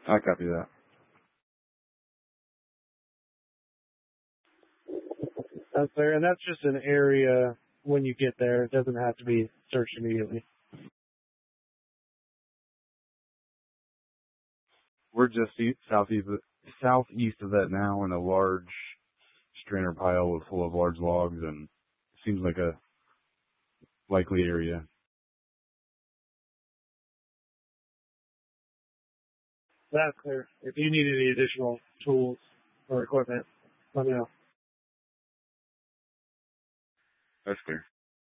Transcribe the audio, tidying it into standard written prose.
I copy that. That's there, and that's just an area when you get there. It doesn't have to be searched immediately. We're just southeast of that now in a large strander pile full of large logs, and it seems like a likely area. That's clear. If you need any additional tools or equipment, let me know. That's clear.